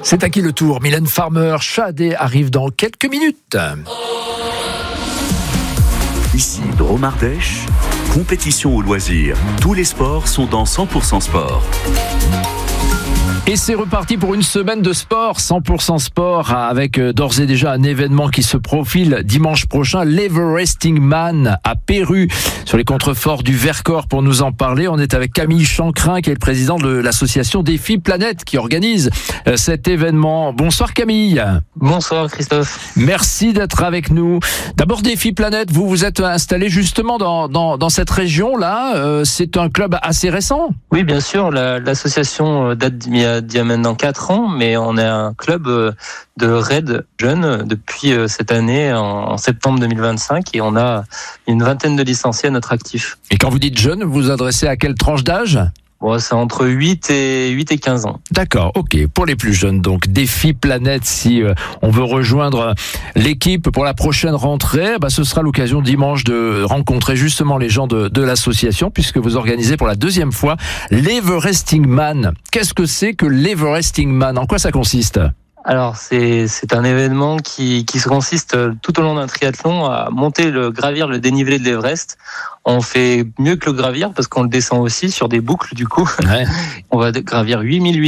C'est à qui le tour? Mylène Farmer, Shadé arrive dans quelques minutes. Ici Drôme Ardèche, compétition au loisir. Tous les sports sont dans 100% sport. Et c'est reparti pour une semaine de sport, 100% sport, avec d'ores et déjà un événement qui se profile dimanche prochain, l'Everesting Man à Pérus, sur les contreforts du Vercors. Pour nous en parler, on est avec Camille Chancrin, qui est le président de l'association Défi Planète, qui organise cet événement. Bonsoir Camille. Bonsoir Christophe. Merci d'être avec nous. D'abord Défi Planète, vous vous êtes installé justement dans cette région-là. C'est un club assez récent. Oui, bien sûr, l'association date d'il y a maintenant 4 ans, mais on est un club de raid jeunes depuis cette année, en septembre 2025, et on a une vingtaine de licenciés à notre actif. Et quand vous dites jeunes, vous vous adressez à quelle tranche d'âge ? Bon, c'est entre 8 et 15 ans. D'accord, ok. Pour les plus jeunes, donc Défi Planète, si on veut rejoindre l'équipe pour la prochaine rentrée, ce sera l'occasion dimanche de rencontrer justement les gens de l'association, puisque vous organisez pour la 2e fois l'Everesting Man. Qu'est-ce que c'est que l'Everesting Man ? En quoi ça consiste ? Alors c'est un événement qui consiste tout au long d'un triathlon à gravir le dénivelé de l'Everest. On fait mieux que le gravir parce qu'on le descend aussi sur des boucles du coup. Ouais. On va gravir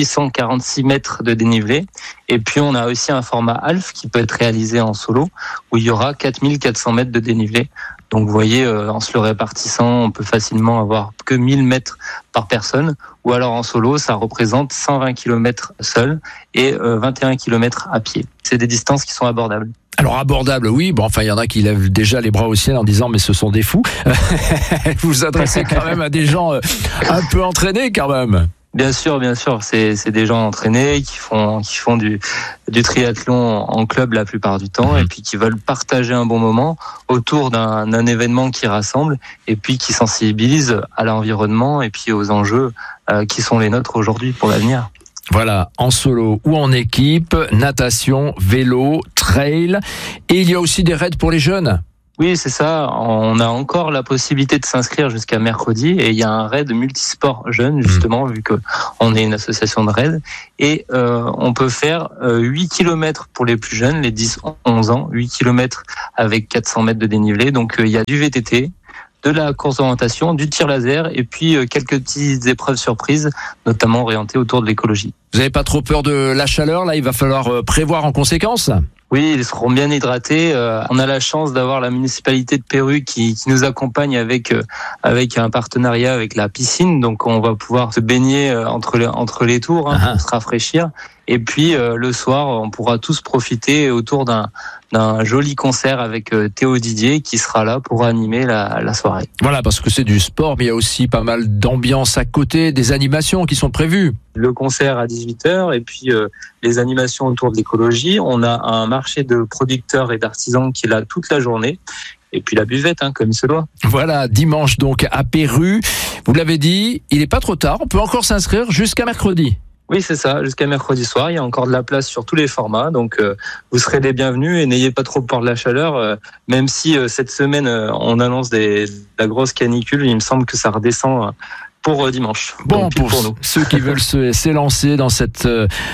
8846 mètres de dénivelé. Et puis on a aussi un format half qui peut être réalisé en solo où il y aura 4400 mètres de dénivelé. Donc vous voyez, en se le répartissant, on peut facilement avoir que 1000 mètres par personne. Ou alors en solo, ça représente 120 km seul et 21 km à pied. C'est des distances qui sont abordables. Alors abordable, oui. Bon, enfin, il y en a qui lèvent déjà les bras au ciel en disant mais ce sont des fous. Vous vous adressez quand même à des gens un peu entraînés quand même. Bien sûr, c'est des gens entraînés qui font du triathlon en club la plupart du temps et puis qui veulent partager un bon moment autour d'un événement qui rassemble et puis qui sensibilise à l'environnement et puis aux enjeux qui sont les nôtres aujourd'hui pour l'avenir. Voilà, en solo ou en équipe, natation, vélo, trail, et il y a aussi des raids pour les jeunes. Oui, c'est ça. On a encore la possibilité de s'inscrire jusqu'à mercredi et il y a un raid multisport jeune, justement, vu qu'on est une association de raid. Et on peut faire 8 km pour les plus jeunes, les 10-11 ans, 8 km avec 400 mètres de dénivelé. Donc il y a du VTT, de la course d'orientation, du tir laser et puis quelques petites épreuves surprises, notamment orientées autour de l'écologie. Vous n'avez pas trop peur de la chaleur, là ? Il va falloir prévoir en conséquence ? Oui, ils seront bien hydratés. On a la chance d'avoir la municipalité de Pérus qui nous accompagne avec un partenariat avec la piscine. Donc on va pouvoir se baigner entre les tours pour se rafraîchir. Et puis le soir, on pourra tous profiter autour d'un joli concert avec Théo Didier qui sera là pour animer la soirée. Voilà, parce que c'est du sport, mais il y a aussi pas mal d'ambiance à côté, des animations qui sont prévues. Le concert à 18h et puis les animations autour de l'écologie. On a un marché de producteurs et d'artisans qui est là toute la journée. Et puis la buvette, comme il se doit. Voilà, dimanche donc à Pérus. Vous l'avez dit, il n'est pas trop tard, on peut encore s'inscrire jusqu'à mercredi. Oui, c'est ça, jusqu'à mercredi soir. Il y a encore de la place sur tous les formats. Donc vous serez les bienvenus et n'ayez pas trop peur de la chaleur. Même si cette semaine, on annonce la grosse canicule, il me semble que ça redescend pour dimanche. Bon, pour nous. Ceux qui veulent s'élancer dans cette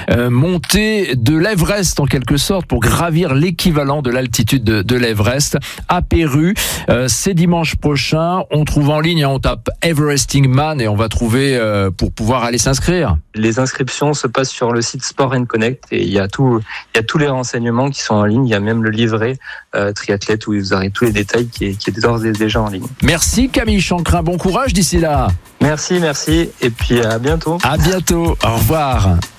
montée de l'Everest en quelque sorte, pour gravir l'équivalent de l'altitude de l'Everest à Pérus, c'est dimanche prochain. On trouve en ligne, on tape Everesting Man et on va trouver pour pouvoir aller s'inscrire. Les inscriptions se passent sur le site Sport & Connect et il y a tous les renseignements qui sont en ligne. Il y a même le livret triathlète où vous aurez tous les détails qui est d'ores et déjà en ligne. Merci Camille Chancrin, bon courage d'ici là. Merci et puis à bientôt. À bientôt, au revoir.